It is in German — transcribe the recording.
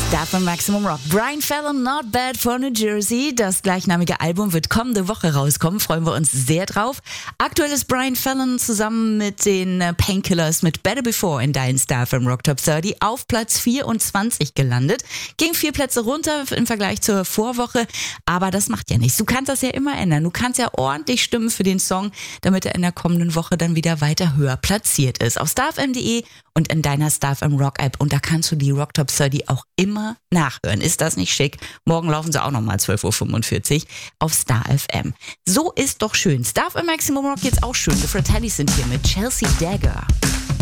Davon Maximum Rock. Brian Fallon, Not Bad for New Jersey. Das gleichnamige Album wird kommende Woche rauskommen. Freuen wir uns sehr drauf. Aktuell ist Brian Fallon zusammen mit den Painkillers mit Better Before in deinen Starfm Rock Top 30 auf Platz 24 gelandet. Ging 4 Plätze runter im Vergleich zur Vorwoche. Aber das macht ja nichts. Du kannst das ja immer ändern. Du kannst ja ordentlich stimmen für den Song, damit er in der kommenden Woche dann wieder weiter höher platziert ist. Auf starfm.de und in deiner Starfm Rock App. Und da kannst du die Rock Top 30 auch immer nachhören. Ist das nicht schick? Morgen laufen sie auch nochmal 12.45 Uhr auf Star FM. So ist doch schön. Starfm Maximum Rock jetzt auch schön. Die Fratellis sind hier mit Chelsea Dagger.